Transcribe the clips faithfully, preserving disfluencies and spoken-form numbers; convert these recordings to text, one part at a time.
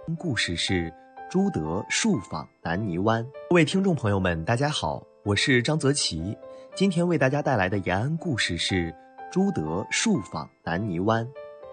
故事是朱德树访南泥湾。各位听众朋友们，大家好，我是张泽奇。今天为大家带来的延安故事是朱德树访南泥湾。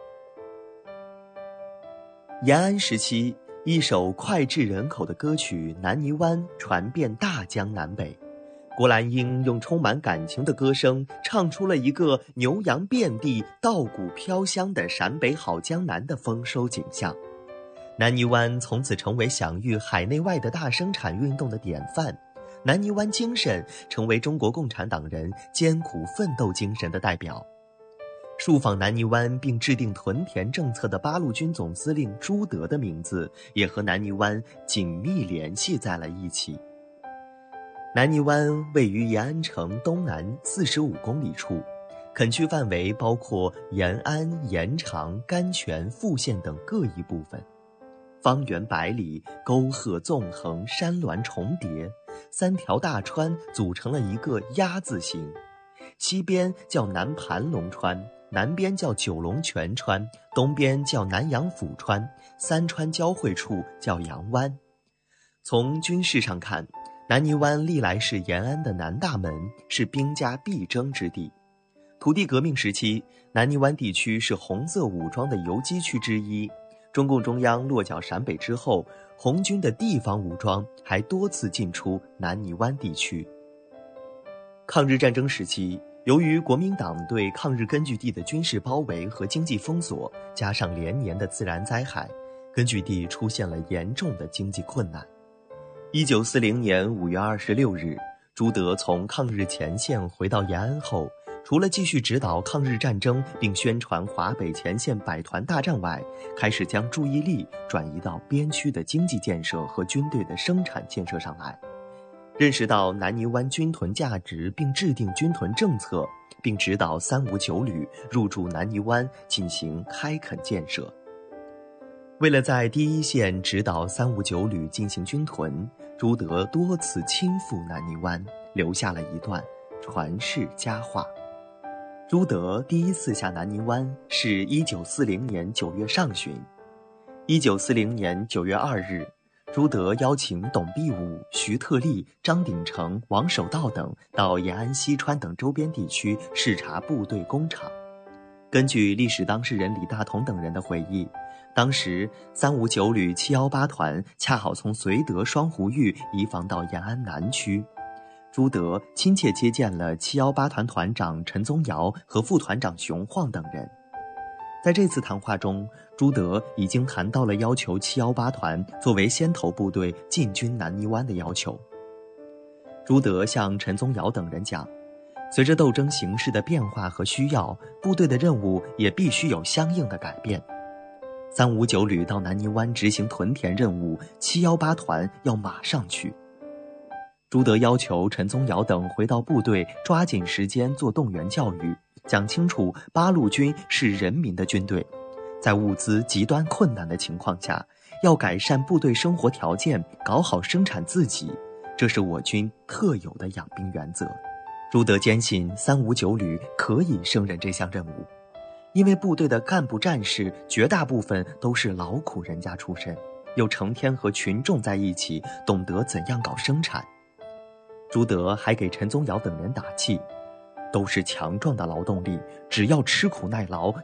延安时期，一首脍炙人口的歌曲《南泥湾》传遍大江南北。郭兰英用充满感情的歌声唱出了一个牛羊遍地、稻谷飘香的陕北好江南的丰收景象。南泥湾从此成为享誉海内外的大生产运动的典范，南泥湾精神成为中国共产党人艰苦奋斗精神的代表。树访南泥湾并制定屯田政策的八路军总司令朱德的名字也和南泥湾紧密联系在了一起。南泥湾位于延安城东南四十五公里处，垦区范围包括延安、延长、甘泉、富县等各一部分，方圆百里，沟壑纵横，山峦重叠，三条大川组成了一个鸭字形，西边叫南盘龙川，南边叫九龙泉川，东边叫南阳府川，三川交汇处叫洋湾。从军事上看，南泥湾历来是延安的南大门，是兵家必争之地。土地革命时期，南泥湾地区是红色武装的游击区之一。中共中央落脚陕北之后，红军的地方武装还多次进出南泥湾地区。抗日战争时期，由于国民党对抗日根据地的军事包围和经济封锁，加上连年的自然灾害，根据地出现了严重的经济困难。一九四零年五月二十六日，朱德从抗日前线回到延安后，除了继续指导抗日战争并宣传华北前线百团大战外，开始将注意力转移到边区的经济建设和军队的生产建设上来。认识到南泥湾军屯价值并制定军屯政策，并指导三五九旅入驻南泥湾进行开垦建设。为了在第一线指导三五九旅进行军屯，朱德多次亲赴南泥湾，留下了一段传世佳话。朱德第一次下南泥湾是一九四零年九月上旬。一九四零年九月二日，朱德邀请董必武、徐特立、张鼎丞、王守道等到延安、西川等周边地区视察部队工厂。根据历史当事人李大同等人的回忆，当时三五九旅七一八团恰好从绥德双湖峪移防到延安南区，朱德亲切接见了七一八团团长陈宗尧和副团长熊晃等人。在这次谈话中，朱德已经谈到了要求七一八团作为先头部队进军南泥湾的要求。朱德向陈宗尧等人讲，随着斗争形势的变化和需要，部队的任务也必须有相应的改变。三五九旅到南泥湾执行屯田任务，七一八团要马上去。朱德要求陈宗尧等回到部队，抓紧时间做动员教育，讲清楚八路军是人民的军队，在物资极端困难的情况下，要改善部队生活条件，搞好生产自己，这是我军特有的养兵原则。朱德坚信三五九旅可以胜任这项任务，因为部队的干部战士绝大部分都是劳苦人家出身，又成天和群众在一起，懂得怎样搞生产。朱德还给陈宗尧等人打气，都是强壮的劳动力，只要吃苦耐劳，